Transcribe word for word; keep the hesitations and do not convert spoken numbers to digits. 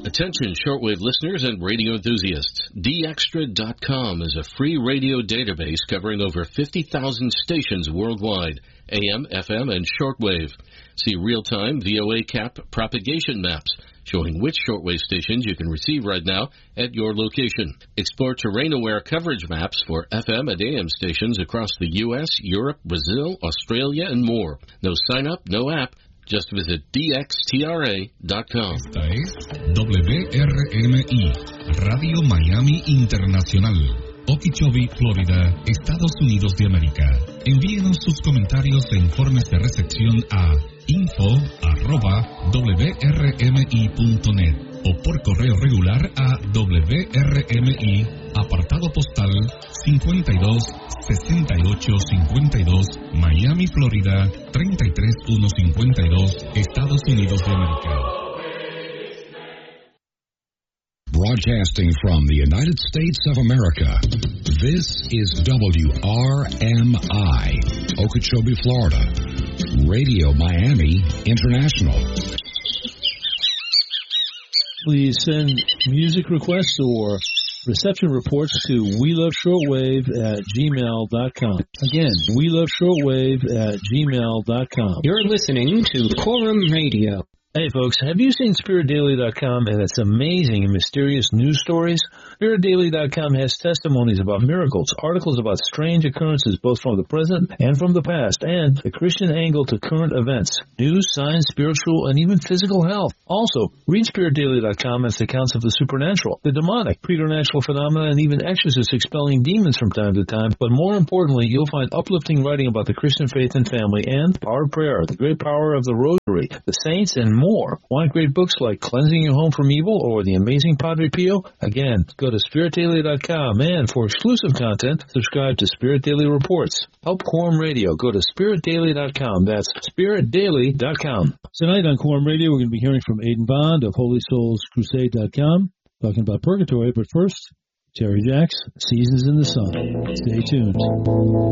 Attention shortwave listeners and radio enthusiasts. D Extra dot com is a free radio database covering over fifty thousand stations worldwide, A M, F M, and shortwave. See real-time V O A cap propagation maps showing which shortwave stations you can receive right now at your location. Explore terrain-aware coverage maps for F M and A M stations across the U S, Europe, Brazil, Australia, and more. No sign-up, no app. Just visit D X T R A dot com. Esta es W R M I, Radio Miami Internacional, Okeechobee, Florida, Estados Unidos de América. Envíenos sus comentarios e informes de recepción a info arroba w r m i punto net o por correo regular a W R M I, apartado postal cincuenta y dos sesenta y ocho cincuenta y dos, Miami, Florida treinta y tres mil ciento cincuenta y dos, Estados Unidos de América. Broadcasting from the United States of America, this is W R M I, Okeechobee, Florida, Radio Miami International. Please send music requests or reception reports to we love shortwave at gmail dot com. Again, we love shortwave at gmail dot com. You're listening to Quorum Radio. Hey folks, have you seen Spirit Daily dot com and its amazing and mysterious news stories? Spirit Daily dot com has testimonies about miracles, articles about strange occurrences both from the present and from the past, and the Christian angle to current events, news, science, spiritual, and even physical health. Also, read Spirit Daily dot com as accounts of the supernatural, the demonic, preternatural phenomena, and even exorcists expelling demons from time to time. But more importantly, you'll find uplifting writing about the Christian faith and family and power of prayer, the great power of the rosary, the saints, and more. Want great books like Cleansing Your Home from Evil or The Amazing Padre Pio? Again, go to Spirit Daily dot com, and for exclusive content, subscribe to Spirit Daily Reports. Help Quorum Radio. Go to Spirit Daily dot com. That's Spirit Daily dot com. Tonight on Quorum Radio, we're going to be hearing from Aidan Bond of Holy Souls Crusade dot com, talking about purgatory. But first, Terry Jacks, Seasons in the Sun. Stay tuned.